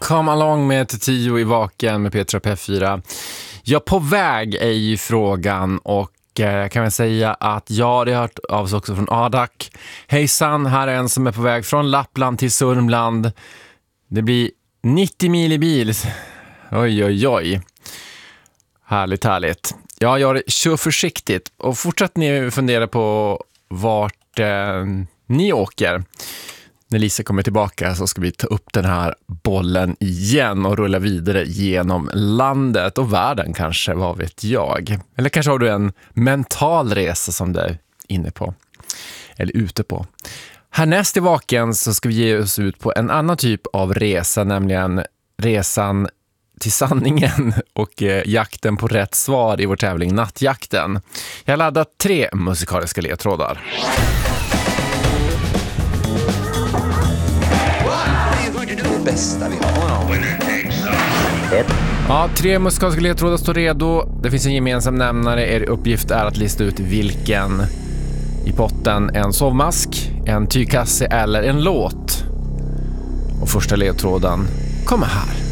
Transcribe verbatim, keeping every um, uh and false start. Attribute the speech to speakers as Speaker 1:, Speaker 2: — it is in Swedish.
Speaker 1: Come Along med tio i Vaken med Petra P fyra. Ja, på väg är ju frågan, och jag kan väl säga att ja, det har hört av oss också från Adak. Hejsan, här är en som är på väg från Lappland till Sörmland. Det blir nittio mil i bil. Oj, oj, oj. Härligt, härligt. Ja, jag kör försiktigt. Och fortsätt ni fundera på vart eh, ni åker. När Lisa kommer tillbaka så ska vi ta upp den här bollen igen och rulla vidare genom landet och världen kanske, vad vet jag. Eller kanske har du en mental resa som du är inne på. Eller ute på. Härnäst i Vaken så ska vi ge oss ut på en annan typ av resa, nämligen resan till sanningen och eh, jakten på rätt svar i vår tävling Nattjakten. Jag har laddat tre musikaliska ledtrådar.
Speaker 2: Det bästa vi har.
Speaker 1: Ja, tre musikaliska ledtrådar står redo. Det finns en gemensam nämnare. Er uppgift är att lista ut vilken i potten: en sovmask, en tygkasse eller en låt. Och första ledtråden kommer här.